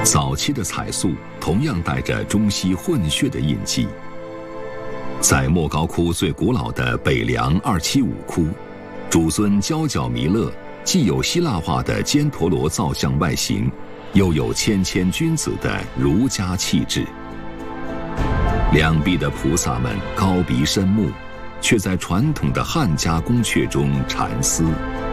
早期的彩塑同样带着中西混血的印记。在莫高窟最古老的北梁275窟，主尊焦角弥勒既有希腊化的犍陀罗造像外形，又有谦谦君子的儒家气质。两壁的菩萨们高鼻深目，却在传统的汉家宫阙中禅思。